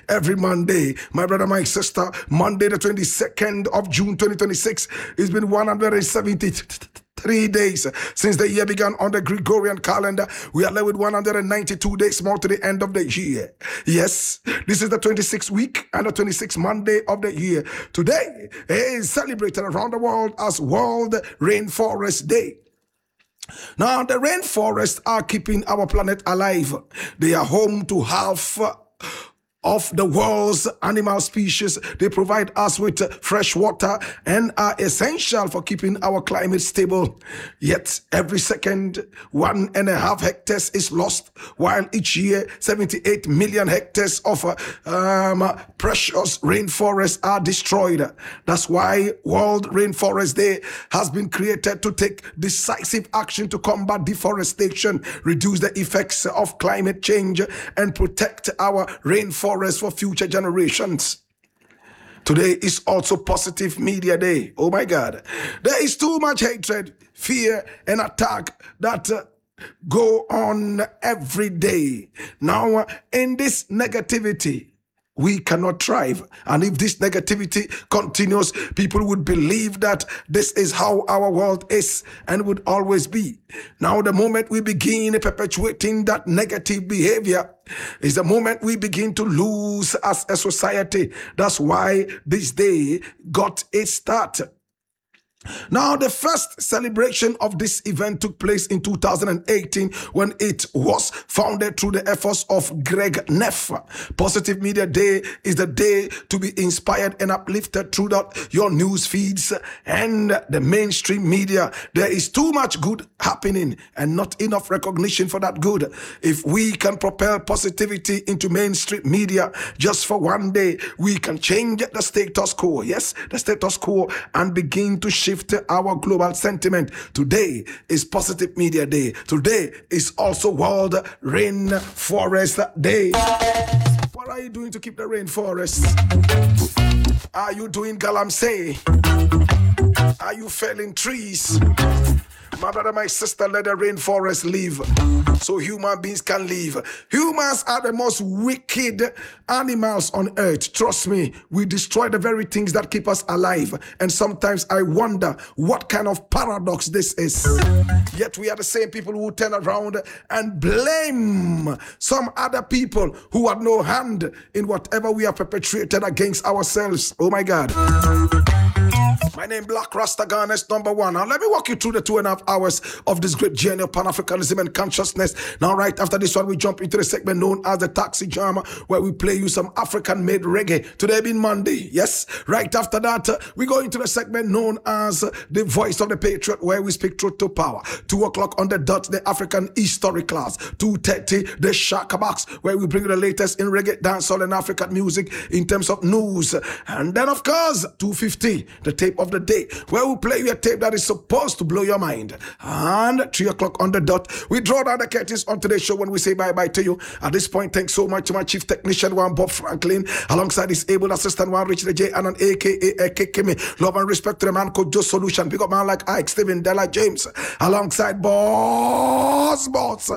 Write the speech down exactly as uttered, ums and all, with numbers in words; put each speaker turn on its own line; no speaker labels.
every Monday. My brother, my sister, Monday the twenty-second of June twenty twenty-six, it's been one hundred seventy Three days since the year began on the Gregorian calendar. We are left with one hundred ninety-two days more to the end of the year. Yes, this is the twenty-sixth week and the twenty-sixth Monday of the year. Today is celebrated around the world as World Rainforest Day. Now, the rainforests are keeping our planet alive. They are home to half of the world's animal species. They provide us with fresh water and are essential for keeping our climate stable. Yet every second, one and a half hectares is lost, while each year seventy-eight million hectares of um, precious rainforests are destroyed. That's why World Rainforest Day has been created to take decisive action to combat deforestation, reduce the effects of climate change, and protect our rainforest for future generations. Today is also Positive Media Day. Oh my God. There is too much hatred, fear, and attack that uh, go on every day. Now, uh, in this negativity, we cannot thrive. And if this negativity continues, people would believe that this is how our world is and would always be. Now, the moment we begin perpetuating that negative behavior is the moment we begin to lose as a society. That's why this day got its start. Now, the first celebration of this event took place in two thousand eighteen when it was founded through the efforts of Greg Neff. Positive Media Day is the day to be inspired and uplifted throughout your news feeds and the mainstream media. There is too much good happening and not enough recognition for that good. If we can propel positivity into mainstream media just for one day, we can change the status quo. Yes, the status quo, and begin to shift our global sentiment. Today is Positive Media Day. Today is also World Rainforest Day. What are you doing to keep the rainforest? Are you doing galamsey? Are you felling trees? My brother, my sister, let the rainforest live so human beings can live. Humans are the most wicked animals on earth. Trust me, we destroy the very things that keep us alive. And sometimes I wonder what kind of paradox this is. Yet we are the same people who turn around and blame some other people who had no hand in whatever we have perpetrated against ourselves. Oh my God. My name Black Rasta Garnets number one. Now let me walk you through the two and a half hours of this great journey of Pan-Africanism and consciousness. Now right after this one, we jump into the segment known as the Taxi Jam, where we play you some African-made reggae. Today being Monday, yes. Right after that, uh, we go into the segment known as uh, the Voice of the Patriot, where we speak truth to power. Two o'clock on the dot, the African History class. Two thirty, the Shaka Box, where we bring you the latest in reggae, dancehall, and African music in terms of news. And then, of course, two fifty, the tape of the day, where we play you a tape that is supposed to blow your mind. And three o'clock on the dot, we draw down the curtains on today's show when we say bye-bye to you. At this point, thanks so much to my chief technician, one Bob Franklin, alongside his able assistant, one Richard J. Annan, a k a. Kekeme. Love and respect to the man called Joe Solution. Big up man like Ike, Steven, Della James, alongside Boss Boss.